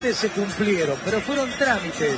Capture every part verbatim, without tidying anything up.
se cumplieron, pero fueron trámites.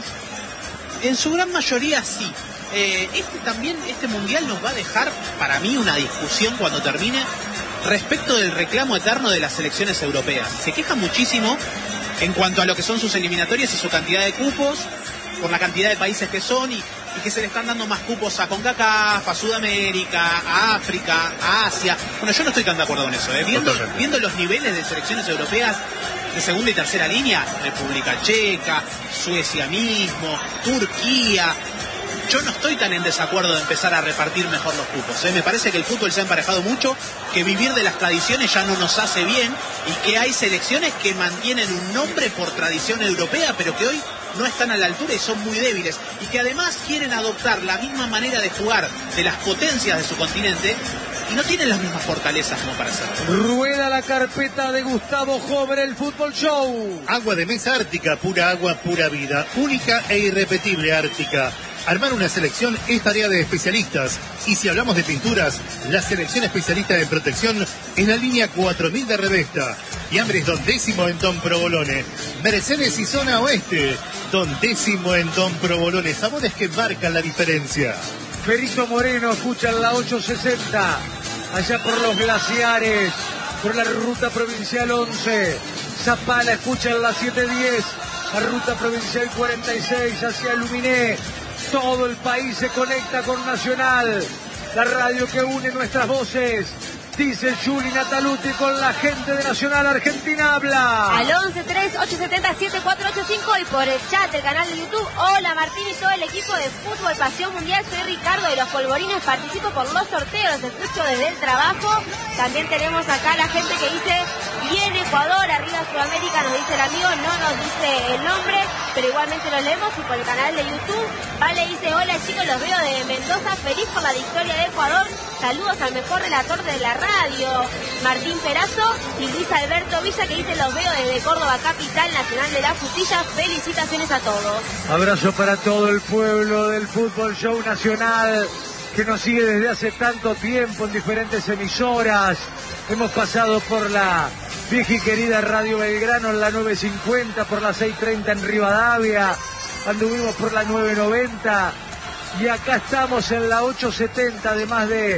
En su gran mayoría sí. Eh, este también, este mundial nos va a dejar, para mí, una discusión cuando termine respecto del reclamo eterno de las selecciones europeas. Se queja muchísimo en cuanto a lo que son sus eliminatorias y su cantidad de cupos, por la cantidad de países que son y, y que se le están dando más cupos a CONCACAF, a Sudamérica, a África, a Asia. Bueno, yo no estoy tan de acuerdo con eso. ¿eh? Viendo, viendo los niveles de selecciones europeas de segunda y tercera línea, República Checa, Suecia mismo, Turquía, yo no estoy tan en desacuerdo de empezar a repartir mejor los cupos. ¿eh? Me parece que el fútbol se ha emparejado mucho, que vivir de las tradiciones ya no nos hace bien y que hay selecciones que mantienen un nombre por tradición europea, pero que hoy no están a la altura y son muy débiles. Y que además quieren adoptar la misma manera de jugar de las potencias de su continente y no tienen las mismas fortalezas como para hacerlo. Rueda la carpeta de Gustavo Hover, el Fútbol Show. Agua de mesa Ártica, pura agua, pura vida. Única e irrepetible Ártica. Armar una selección es tarea de especialistas. Y si hablamos de pinturas, la selección especialista de protección es la línea cuatro mil de Revesta. Fiambres Don Décimo en Don Provolone. Mercedes y Zona Oeste. Don Décimo en Don Provolone. Sabores que marcan la diferencia. Perito Moreno, escuchan la ochocientos sesenta. Allá por los glaciares, por la ruta provincial once. Zapala, escuchan la setecientos diez. La ruta provincial cuarenta y seis hacia Luminé. Todo el país se conecta con Nacional, la radio que une nuestras voces. Dice Juli Nataluti con la gente de Nacional Argentina habla. Al once tres ocho siete cero siete cuatro ocho cinco y por el chat del canal de YouTube. Hola Martín y todo el equipo de Fútbol Pasión Mundial. Soy Ricardo de los Polvorines. Participo por los sorteos. Escucho desde el trabajo. También tenemos acá la gente que dice bien Ecuador, arriba Sudamérica, nos dice el amigo. No nos dice el nombre, pero igualmente lo leemos. Y por el canal de YouTube. Vale dice hola chicos, los veo de Mendoza. Feliz por la victoria de Ecuador. Saludos al mejor relator de la radio, Martín Perazo, y Luis Alberto Villa, que dice los veo desde Córdoba, capital nacional de la frutilla. Felicitaciones a todos. Abrazo para todo el pueblo del Fútbol Show Nacional, que nos sigue desde hace tanto tiempo en diferentes emisoras. Hemos pasado por la vieja y querida Radio Belgrano en la nueve cincuenta, por la seiscientos treinta en Rivadavia, anduvimos por la nueve noventa, y acá estamos en la ochocientos setenta, además de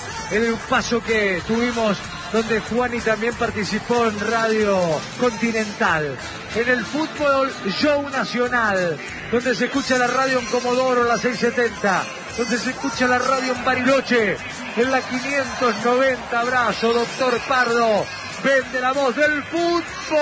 el paso que tuvimos donde Juani también participó en Radio Continental, en el Fútbol Show Nacional, donde se escucha la radio en Comodoro, la seiscientos setenta, donde se escucha la radio en Bariloche, en la quinientos noventa. Abrazo, doctor Pardo, vende la voz del fútbol.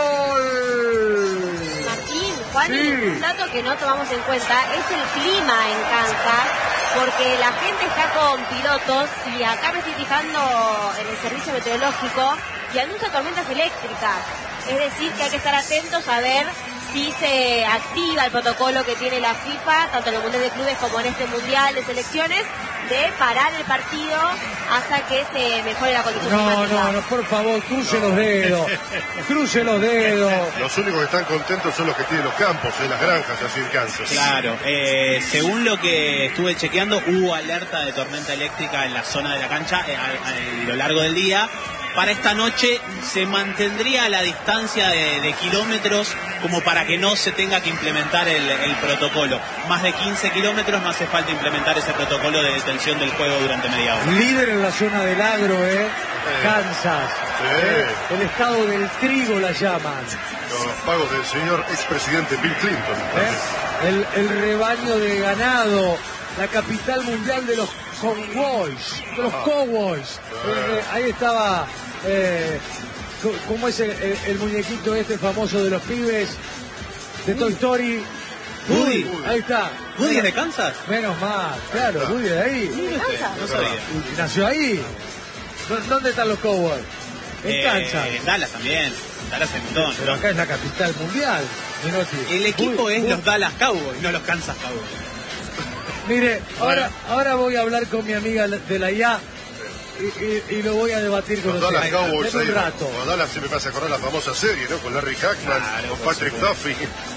Martín, Juan, sí. Un dato que no tomamos en cuenta es el clima en Kansas, porque la gente está con pilotos y acá me estoy fijando en el servicio meteorológico y anuncia tormentas eléctricas. Es decir, que hay que estar atentos a ver si se activa el protocolo que tiene la FIFA, tanto en el Mundial de Clubes como en este Mundial de Selecciones, de parar el partido hasta que se mejore la condición No, climática. no, no, por favor, cruce los dedos, cruce los dedos. Los únicos que están contentos son los que tienen los campos, en las granjas, así en Kansas. Claro, eh, según lo que estuve chequeando, hubo alerta de tormenta eléctrica en la zona de la cancha eh, a, a, a lo largo del día. Para esta noche se mantendría la distancia de, de kilómetros como para que no se tenga que implementar el, el protocolo. Más de quince kilómetros no hace falta implementar ese protocolo de detención del juego durante media hora. Líder en la zona del agro, ¿eh? Kansas. Sí. ¿eh? El estado del trigo la llaman. Los pagos del señor expresidente Bill Clinton. ¿eh? El, el rebaño de ganado, la capital mundial de los Cowboys, de los Cowboys. Eh, ahí estaba, eh, ¿cómo es el, el, el muñequito este famoso de los pibes de Toy Story? Woody. Woody. Ahí está. ¿Woody es de Kansas? Menos mal, claro, Woody de ahí. ¿De Kansas? No sabía. Y nació ahí. ¿Dónde están los Cowboys? En Eh, Kansas. en Dallas también. Dallas es un montón. Pero acá es la capital mundial. Menotti. El equipo Woody, es Woody. los Dallas Cowboys, no los Kansas Cowboys. Mire, ahora, ahora voy a hablar con mi amiga de la I A y, y, y lo voy a debatir con Los usted. Dallas Cowboys En un ahí, rato. Los Dallas se me pasa a correr la famosa serie, ¿no? Con Larry Hackman, Claro, con por Patrick supuesto. Duffy.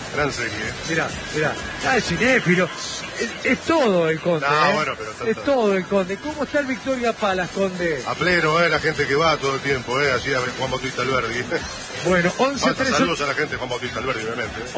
Gran serie. ¿eh? Mirá, mirá. Ah, es cinéfilo. Es, es todo el Conde. No, ¿eh? bueno, pero tanto- Es todo el Conde. ¿Cómo está el Victoria Palas, Conde? A pleno, ¿eh? La gente que va todo el tiempo, ¿eh? Allí a ver Juan Bautista Alberdi. Bueno, once Falta tres saludos a la gente de Juan Bautista Alberdi, obviamente. ¿eh?